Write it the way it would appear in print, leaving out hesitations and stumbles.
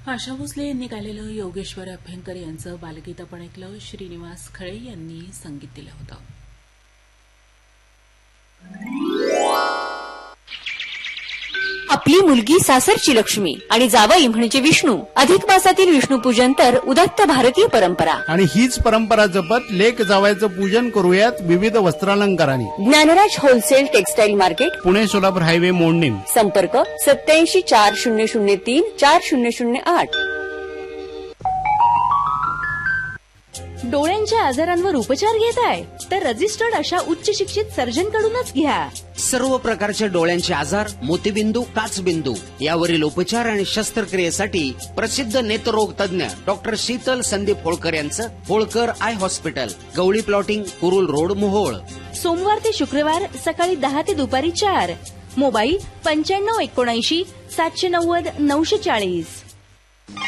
आशा भोसले यांनी गायलेलं योगेश्वर अभ्यंकर यांचं बालगीत आपण ऐकलं. श्रीनिवास खळे यांनी संगीत दिलं होतं. आपली मुलगी सासरची लक्ष्मी आणि जावई म्हणजे विष्णू. अधिक मासातील विष्णू पूजन तर उदात्त भारतीय परंपरा. आणि हीच परंपरा जपत लेक जावयाचं पूजन करूयात विविध वस्त्रालंकारांनी. Dnyanraj wholesale textile market, Pune Solapur highway मोडणीम. संपर्क 87 4003 4008. डोळ्यांच्या आजारांवर उपचार घेताय तर रजिस्टर्ड अशा उच्च शिक्षित सर्जन कडूनच घ्या. सर्व प्रकारचे डोळ्यांचे आजार, मोतीबिंदू, काचबिंदू यावरील उपचार आणि शस्त्रक्रियेसाठी प्रसिद्ध नेत्ररोग तज्ञ डॉक्टर शीतल संदीप होळकर यांचं Holkar I hospital, Gawali plotting, Kurul road, Mohol. सोमवार ते शुक्रवार सकाळी 10 ते दुपारी 4. मोबाईल 95 79 790 940.